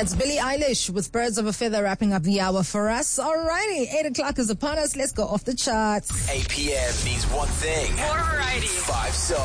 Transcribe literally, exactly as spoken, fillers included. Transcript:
It's Billie Eilish with Birds of a Feather wrapping up the hour for us. Alrighty, eight o'clock is upon us. Let's go off the charts. eight p.m. means one thing. More variety. Five songs.